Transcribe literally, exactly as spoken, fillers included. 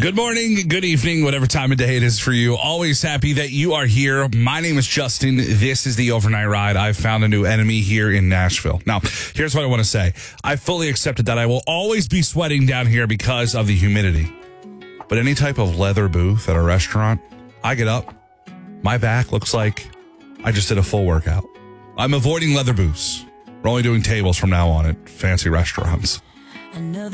Good morning, good evening, whatever time of day it is for you. Always happy that you are here. My name is Justin. This is the Overnight Ride. I've found a new enemy here in Nashville. Now, here's what I want to say. I fully accepted that I will always be sweating down here because of the humidity. But any type of leather booth at a restaurant, I get up, my back looks like I just did a full workout. I'm avoiding leather booths. We're only doing tables from now on at fancy restaurants.